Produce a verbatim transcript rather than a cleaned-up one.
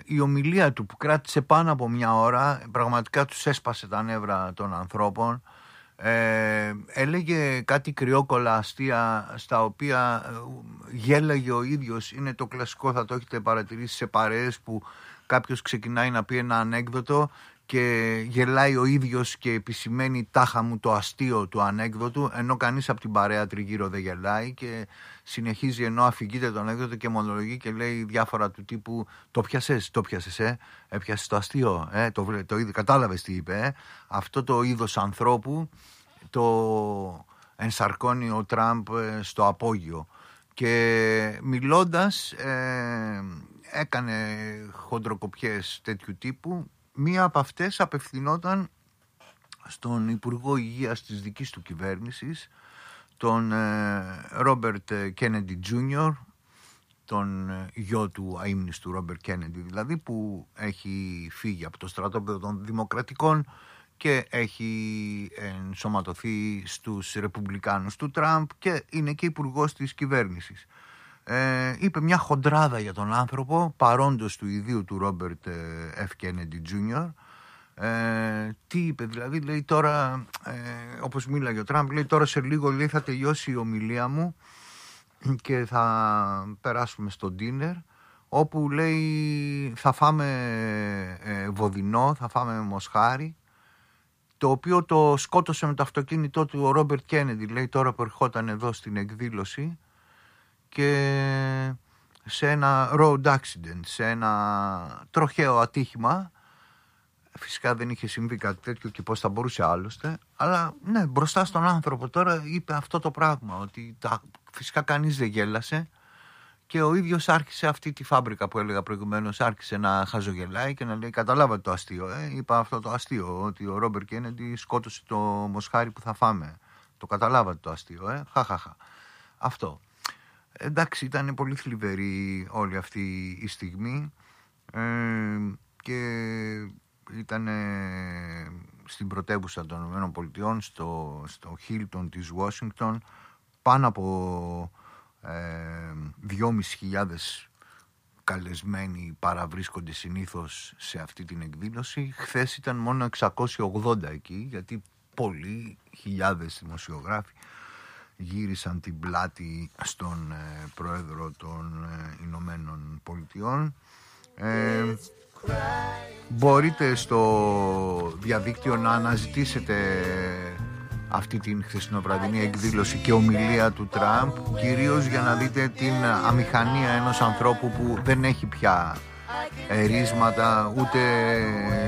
η ομιλία του που κράτησε πάνω από μια ώρα πραγματικά τους έσπασε τα νεύρα των ανθρώπων. Ε, έλεγε κάτι κρυόκολα αστεία στα οποία γέλαγε ο ίδιος. Είναι το κλασικό, θα το έχετε παρατηρήσει σε παρέες που κάποιος ξεκινάει να πει ένα ανέκδοτο και γελάει ο ίδιος και επισημαίνει τάχα μου το αστείο του ανέκδοτου, ενώ κανείς από την παρέα τριγύρω δεν γελάει και συνεχίζει ενώ αφηγείται το ανέκδοτο και μονολογεί και λέει διάφορα του τύπου το πιασες, το πιασες, ε, έπιασες το αστείο, ε, το, το, το, κατάλαβες τι είπε, ε. Αυτό το είδος ανθρώπου το ενσαρκώνει ο Τραμπ στο απόγειο και μιλώντας ε, έκανε χοντροκοπιές τέτοιου τύπου. Μία από αυτές απευθυνόταν στον Υπουργό Υγείας της δικής του κυβέρνησης, τον Ρόμπερτ Κένεντι Τζούνιορ, τον γιο του αείμνηστου Ρόμπερτ Κένεντι δηλαδή, που έχει φύγει από το στρατόπεδο των Δημοκρατικών και έχει ενσωματωθεί στους Ρεπουμπλικάνους του Τραμπ και είναι και υπουργός της κυβέρνησης. Ε, είπε μια χοντράδα για τον άνθρωπο, παρόντος του ιδίου του Ρόμπερτ Εφ Κένεντι Τζούνιορ. Ε, τι είπε δηλαδή, λέει τώρα, ε, όπως μίλαγε ο Τραμπ, λέει τώρα σε λίγο λέει, θα τελειώσει η ομιλία μου και θα περάσουμε στο dinner, όπου λέει θα φάμε ε, βοδινό, θα φάμε μοσχάρι, το οποίο το σκότωσε με το αυτοκίνητό του ο Ρόμπερτ Κένεντι, λέει τώρα που ερχόταν εδώ στην εκδήλωση, και σε ένα road accident, σε ένα τροχαίο ατύχημα. Φυσικά δεν είχε συμβεί κάτι τέτοιο και πώς θα μπορούσε άλλωστε, αλλά ναι, μπροστά στον άνθρωπο τώρα είπε αυτό το πράγμα, ότι τα, φυσικά κανείς δεν γέλασε και ο ίδιος άρχισε αυτή τη φάμπρικα που έλεγα προηγουμένως, άρχισε να χαζογελάει και να λέει καταλάβατε το αστείο, ε? Είπα αυτό το αστείο, ότι ο Ρόμπερτ Κένεντι σκότωσε το μοσχάρι που θα φάμε, το καταλάβατε το αστείο, ε? Χαχαχα. Αυτό. Εντάξει, ήταν πολύ θλιβερή όλη αυτή η στιγμή ε, και ήταν στην πρωτεύουσα των ΗΠΑ, στο, στο Χίλτον της Ουάσιγκτον, πάνω από ε, δυόμισι χιλιάδες καλεσμένοι παραβρίσκονται συνήθως σε αυτή την εκδήλωση. Χθες ήταν μόνο εξακόσιοι ογδόντα εκεί, γιατί πολλοί χιλιάδες δημοσιογράφοι γύρισαν την πλάτη στον ε, πρόεδρο των ε, Ηνωμένων Πολιτειών. Ε, μπορείτε στο διαδίκτυο να αναζητήσετε αυτή την χθεσινοβραδινή εκδήλωση και ομιλία του Τραμπ, κυρίως για να δείτε την αμηχανία ενός ανθρώπου που δεν έχει πια ερίσματα ούτε